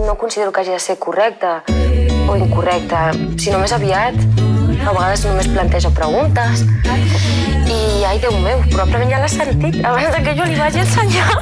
no considero que hagi de ser correcta o incorrecta, sinó més aviat. A vegades només planteja preguntes i, ai, Déu meu, probablement ja l'ha sentit abans que jo li vagi ensenyar.